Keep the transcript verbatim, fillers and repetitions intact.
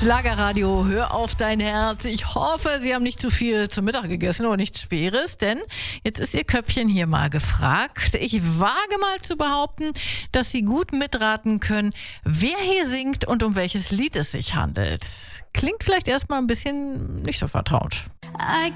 Schlagerradio, hör auf dein Herz. Ich hoffe, Sie haben nicht zu viel zum Mittag gegessen oder nichts Schweres, denn jetzt ist Ihr Köpfchen hier mal gefragt. Ich wage mal zu behaupten, dass Sie gut mitraten können, wer hier singt und um welches Lied es sich handelt. Klingt vielleicht erstmal ein bisschen nicht so vertraut. I